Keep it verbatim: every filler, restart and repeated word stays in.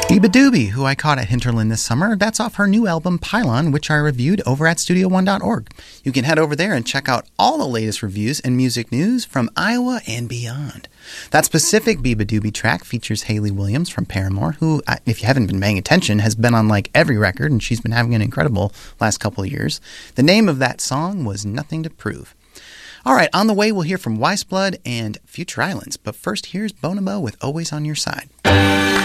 Biba Doobie, who I caught at Hinterland this summer, that's off her new album Pylon, which I reviewed over at studio one dot org. You can head over there and check out all the latest reviews and music news from Iowa and beyond. That specific Biba Doobie track features Hayley Williams from Paramore, who, if you haven't been paying attention, has been on like every record, and she's been having an incredible last couple of years. The name of that song was Nothing to Prove. All right, on the way we'll hear from Weissblood and Future Islands, but first here's Bonomo with Always on Your Side.